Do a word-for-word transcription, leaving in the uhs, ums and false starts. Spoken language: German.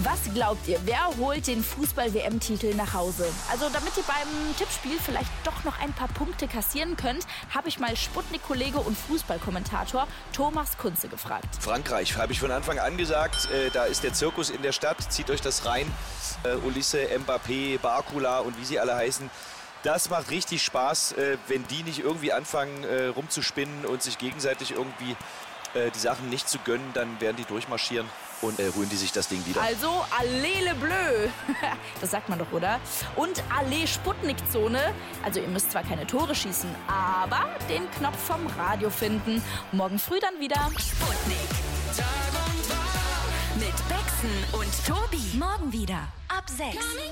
Was glaubt ihr, wer holt den Fußball-W M-Titel nach Hause? Also damit ihr beim Tippspiel vielleicht doch noch ein paar Punkte kassieren könnt, habe ich mal Sputnik-Kollege und Fußballkommentator Thomas Kunze gefragt. Frankreich, habe ich von Anfang an gesagt, äh, da ist der Zirkus in der Stadt, zieht euch das rein. Äh, Ulisse, Mbappé, Barcola und wie sie alle heißen. Das macht richtig Spaß, äh, wenn die nicht irgendwie anfangen äh, rumzuspinnen und sich gegenseitig irgendwie äh, die Sachen nicht zu gönnen, dann werden die durchmarschieren und äh, rühren die sich das Ding wieder. Also Allez le Bleu, das sagt man doch, oder? Und Allez Sputnik-Zone, also ihr müsst zwar keine Tore schießen, aber den Knopf vom Radio finden. Morgen früh dann wieder. Sputnik. Tag und Tag mit Bexen und Tobi. Morgen wieder ab sechs.